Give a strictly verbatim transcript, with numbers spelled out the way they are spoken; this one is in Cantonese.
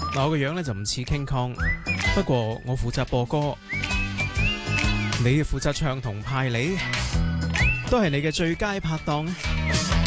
嗱，我個樣咧就唔似 King Kong，不過我負責播歌，你負責唱同派你，都係你嘅最佳拍檔。